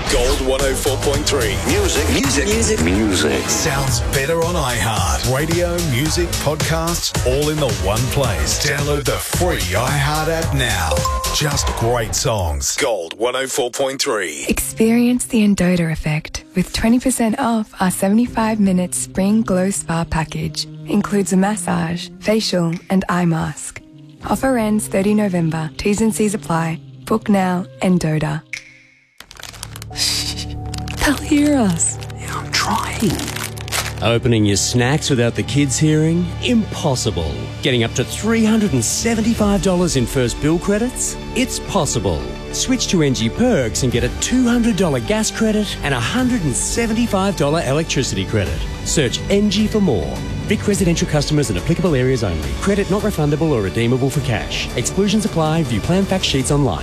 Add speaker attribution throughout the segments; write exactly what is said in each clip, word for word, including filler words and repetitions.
Speaker 1: Gold one oh four point three. Music. Music. Music. Music. Sounds better on iHeart. Radio, music, podcasts, all in the one place. Download the free iHeart app now. Just great songs. Gold one oh four point three.
Speaker 2: Experience the Endota effect with twenty percent off our seventy-five minute Spring Glow Spa package. Includes a massage, facial and eye mask. Offer ends thirtieth of November. T's and C's apply. Book now, Endota. Shh. They'll hear us.
Speaker 3: Yeah, I'm trying.
Speaker 4: Opening your snacks without the kids hearing? Impossible. Getting up to three hundred seventy-five dollars in first bill credits? It's possible. Switch to N G Perks and get a two hundred dollars gas credit and a one hundred seventy-five dollars electricity credit. Search N G for more. Vic residential customers and applicable areas only. Credit not refundable or redeemable for cash. Exclusions apply. View plan fact sheets online.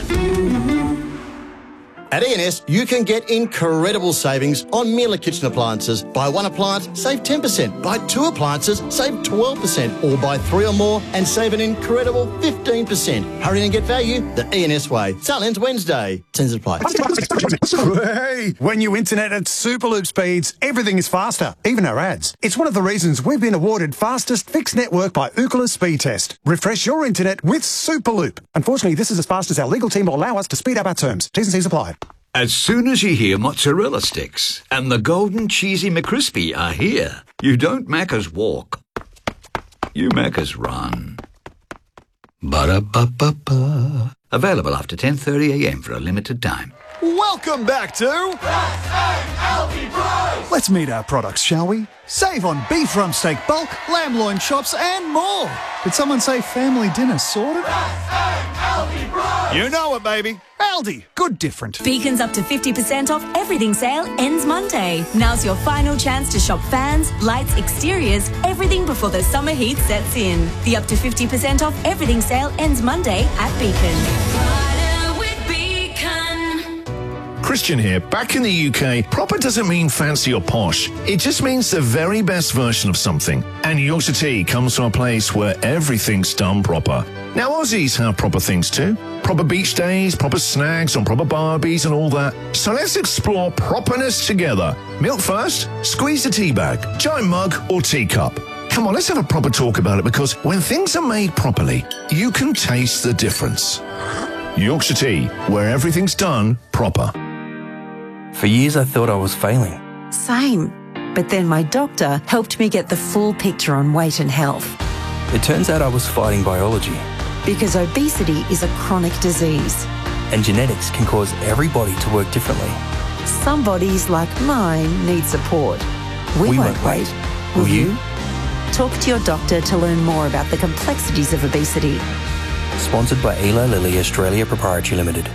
Speaker 5: At E and S, you can get incredible savings on Miele kitchen appliances. Buy one appliance, save ten percent. Buy two appliances, save twelve percent. Or buy three or more and save an incredible fifteen percent. Hurry and get value the E and S way. Sale ends Wednesday. Terms apply.
Speaker 6: Hey, when you internet at Superloop speeds, everything is faster, even our ads. It's one of the reasons we've been awarded fastest fixed network by Ookla Speed Test. Refresh your internet with Superloop. Unfortunately, this is as fast as our legal team will allow us to speed up our terms. T's and C's apply.
Speaker 7: As soon as you hear mozzarella sticks and the golden cheesy McCrispy are here, you don't Macca's walk. You Macca's run. Ba-da-ba-ba-ba. Available after ten thirty a m for a limited time.
Speaker 6: Welcome back to... Let's meet our products, shall we? Save on beef rump steak bulk, lamb loin chops and more. Did someone say family dinner sorted? You know it, baby. Aldi. Good different.
Speaker 8: Beacon's up to fifty percent off everything sale ends Monday. Now's your final chance to shop fans, lights, exteriors, everything before the summer heat sets in. The up to fifty percent off everything sale ends Monday at Beacon.
Speaker 9: Christian here. Back in the U K, proper doesn't mean fancy or posh. It just means the very best version of something. And Yorkshire Tea comes from a place where everything's done proper. Now, Aussies have proper things too. Proper beach days, proper snags on proper barbies and all that. So let's explore properness together. Milk first, squeeze the tea bag, giant mug or teacup. Come on, let's have a proper talk about it, because when things are made properly, you can taste the difference. Yorkshire Tea, where everything's done proper.
Speaker 10: For years I thought I was failing.
Speaker 11: Same. But then my doctor helped me get the full picture on weight and health.
Speaker 10: It turns out I was fighting biology.
Speaker 11: Because obesity is a chronic disease.
Speaker 10: And genetics can cause everybody to work differently.
Speaker 11: Some bodies, like mine, need support. We,
Speaker 10: we
Speaker 11: won't, won't wait.
Speaker 10: wait. Will, Will you?
Speaker 11: you? Talk to your doctor to learn more about the complexities of obesity.
Speaker 10: Sponsored by Eli Lilly Australia Proprietary Limited.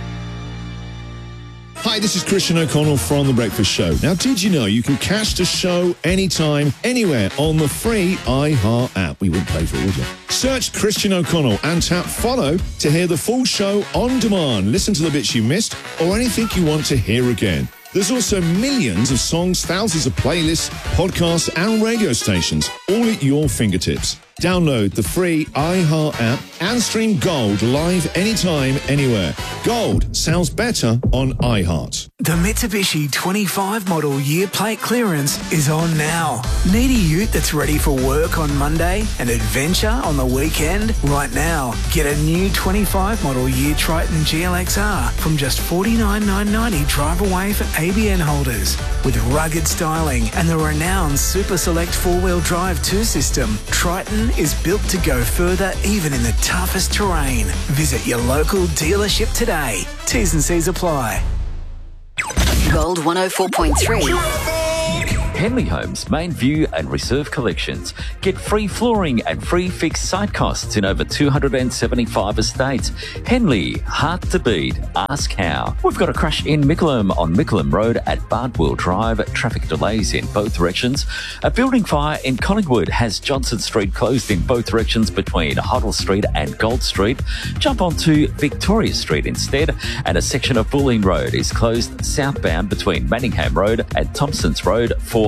Speaker 9: Hi, this is Christian O'Connell from The Breakfast Show. Now, did you know you can catch the show anytime, anywhere on the free iHeart app? We wouldn't pay for it, would you? Search Christian O'Connell and tap follow to hear the full show on demand. Listen to the bits you missed or anything you want to hear again. There's also millions of songs, thousands of playlists, podcasts and radio stations, all at your fingertips. Download the free iHeart app and stream Gold live anytime, anywhere. Gold sounds better on iHeart.
Speaker 3: The Mitsubishi twenty-five model year plate clearance is on now. Need a ute that's ready for work on Monday and adventure on the weekend? Right now, get a new twenty-five model year Triton G L X R from just forty-nine thousand nine hundred ninety drive away for A B N holders. With rugged styling and the renowned Super Select four-wheel drive two system, Triton is built to go further even in the toughest terrain. Visit your local dealership today. T's and C's apply.
Speaker 12: Gold one oh four point three.
Speaker 13: Henley Homes main view and reserve collections. Get free flooring and free fixed site costs in over two hundred seventy-five estates. Henley, hard to beat. Ask how. We've got a crash in Mickleham on Mickleham Road at Bardwell Drive. Traffic delays in both directions. A building fire in Collingwood has Johnson Street closed in both directions between Hoddle Street and Gold Street. Jump onto Victoria Street instead. And a section of Bulleen Road is closed southbound between Manningham Road and Thompson's Road for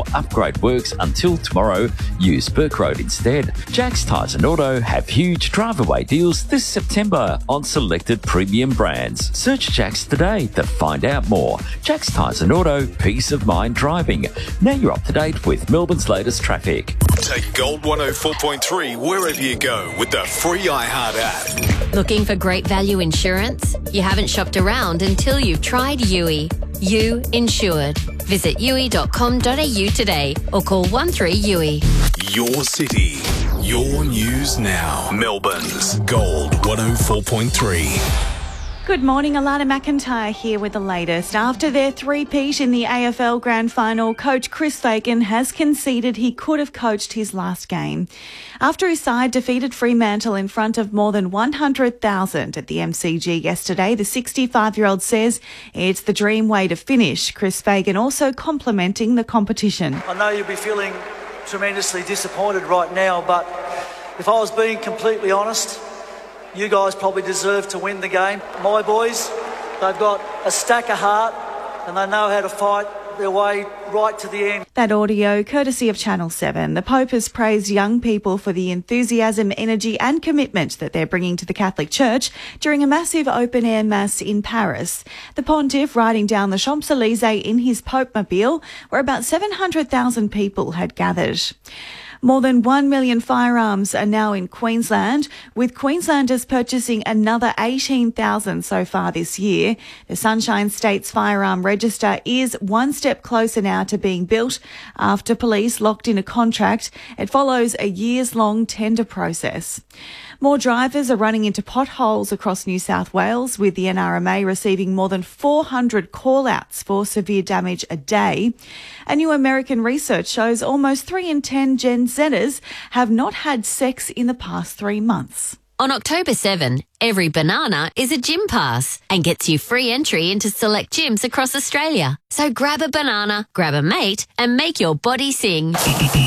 Speaker 13: or upgrade works until tomorrow, use Burke Road instead. Jack's Tyres and Auto have huge drive-away deals this September on selected premium brands. Search Jack's today to find out more. Jack's Tyres and Auto, peace of mind driving. Now you're up to date with Melbourne's latest traffic.
Speaker 1: Take Gold one oh four point three wherever you go with the free iHeart app.
Speaker 14: Looking for great value insurance? You haven't shopped around until you've tried U I. You Insured. Visit U I dot com dot a u today or call one three U I.
Speaker 1: Your city, your news now. Melbourne's Gold one oh four point three.
Speaker 15: Good morning, Alana McIntyre here with the latest. After their three-peat in the A F L Grand Final, coach Chris Fagan has conceded he could have coached his last game. After his side defeated Fremantle in front of more than one hundred thousand at the M C G yesterday, the sixty-five-year-old says it's the dream way to finish. Chris Fagan also complimenting the competition.
Speaker 16: I know you'll be feeling tremendously disappointed right now, but if I was being completely honest, you guys probably deserve to win the game. My boys, they've got a stack of heart and they know how to fight their way right to the end.
Speaker 15: That audio courtesy of Channel seven. The Pope has praised young people for the enthusiasm, energy and commitment that they're bringing to the Catholic Church during a massive open-air mass in Paris. The pontiff riding down the Champs-Elysees in his Pope-mobile, where about seven hundred thousand people had gathered. More than one million firearms are now in Queensland, with Queenslanders purchasing another eighteen thousand so far this year. The Sunshine State's firearm register is one step closer now to being built after police locked in a contract. It follows a years-long tender process. More drivers are running into potholes across New South Wales, with the N R M A receiving more than four hundred call-outs for severe damage a day. A new American research shows almost three in ten Gen Zers have not had sex in the past three months.
Speaker 14: On October seventh, every banana is a gym pass and gets you free entry into select gyms across Australia. So grab a banana, grab a mate and make your body sing.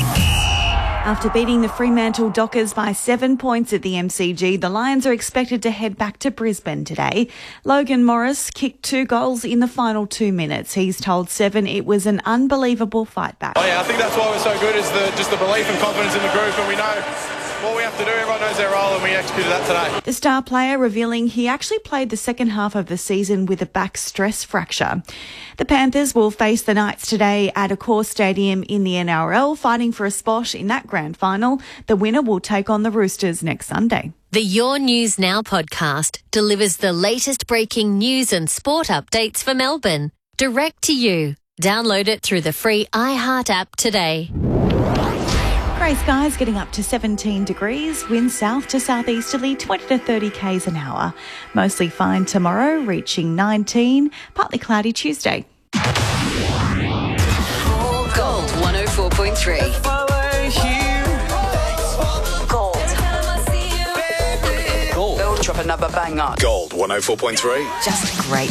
Speaker 15: After beating the Fremantle Dockers by seven points at the M C G, the Lions are expected to head back to Brisbane today. Logan Morris kicked two goals in the final two minutes. He's told Seven it was an unbelievable fight back.
Speaker 17: Oh yeah, I think that's why we're so good, is the just the belief and confidence in the group, and we know what we have to do. Everyone knows their role and we executed that today.
Speaker 15: The star player revealing he actually played the second half of the season with a back stress fracture. The Panthers will face the Knights today at Accor Stadium in the N R L, fighting for a spot in that grand final. The winner will take on the Roosters next Sunday.
Speaker 14: The Your News Now podcast delivers the latest breaking news and sport updates for Melbourne, direct to you. Download it through the free iHeart app today.
Speaker 15: Grey skies getting up to seventeen degrees, winds south to southeasterly twenty to thirty k's an hour. Mostly fine tomorrow, reaching nineteen, partly cloudy Tuesday.
Speaker 12: Gold one oh four point three. Gold. Gold. Drop another banger.
Speaker 1: Gold one oh four point three.
Speaker 11: Just great.